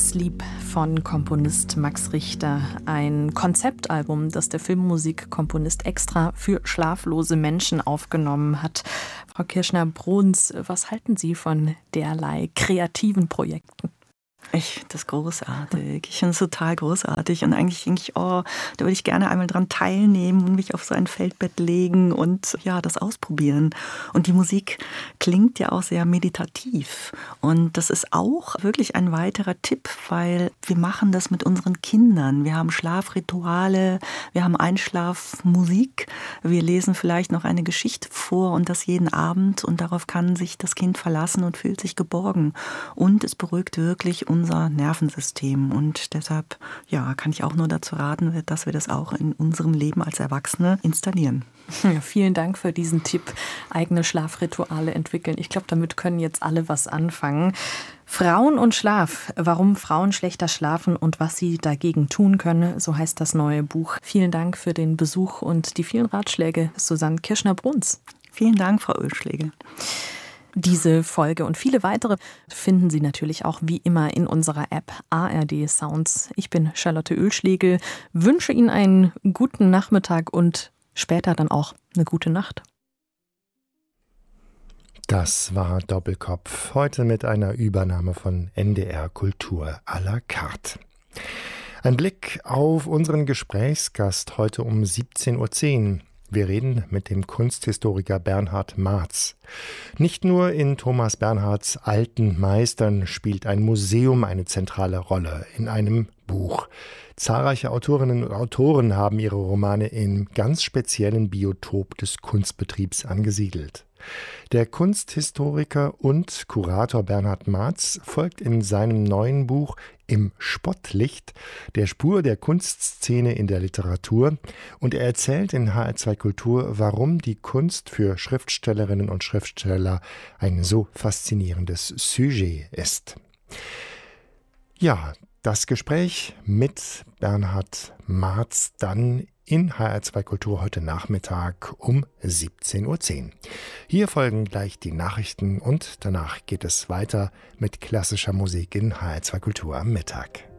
Sleep von Komponist Max Richter. Ein Konzeptalbum, das der Filmmusikkomponist extra für schlaflose Menschen aufgenommen hat. Frau Kirschner-Bruns, was halten Sie von derlei kreativen Projekten? Ich finde das großartig. Ich finde es total großartig. Und eigentlich denke ich, da würde ich gerne einmal dran teilnehmen und mich auf so ein Feldbett legen und ja, das ausprobieren. Und die Musik klingt ja auch sehr meditativ. Und das ist auch wirklich ein weiterer Tipp, weil wir machen das mit unseren Kindern. Wir haben Schlafrituale, wir haben Einschlafmusik. Wir lesen vielleicht noch eine Geschichte vor und das jeden Abend. Und darauf kann sich das Kind verlassen und fühlt sich geborgen. Und es beruhigt wirklich unser Nervensystem. Und deshalb kann ich auch nur dazu raten, dass wir das auch in unserem Leben als Erwachsene installieren. Ja, vielen Dank für diesen Tipp. Eigene Schlafrituale entwickeln. Ich glaube, damit können jetzt alle was anfangen. Frauen und Schlaf. Warum Frauen schlechter schlafen und was sie dagegen tun können. So heißt das neue Buch. Vielen Dank für den Besuch und die vielen Ratschläge. Susanne Kirschner-Bruns. Vielen Dank, Frau Oelschläge. Diese Folge und viele weitere finden Sie natürlich auch wie immer in unserer App ARD Sounds. Ich bin Charlotte Oelschläge, wünsche Ihnen einen guten Nachmittag und später dann auch eine gute Nacht. Das war Doppelkopf, heute mit einer Übernahme von NDR Kultur à la carte. Ein Blick auf unseren Gesprächsgast heute um 17:10 Uhr. Wir reden mit dem Kunsthistoriker Bernhard Marz. Nicht nur in Thomas Bernhards alten Meistern spielt ein Museum eine zentrale Rolle in einem Buch. Zahlreiche Autorinnen und Autoren haben ihre Romane im ganz speziellen Biotop des Kunstbetriebs angesiedelt. Der Kunsthistoriker und Kurator Bernhard Marz folgt in seinem neuen Buch Im Spottlicht der Spur der Kunstszene in der Literatur und er erzählt in HR2 Kultur, warum die Kunst für Schriftstellerinnen und Schriftsteller ein so faszinierendes Sujet ist. Ja, das Gespräch mit Bernhard Marz dann in HR2 Kultur heute Nachmittag um 17:10 Uhr. Hier folgen gleich die Nachrichten und danach geht es weiter mit klassischer Musik in HR2 Kultur am Mittag.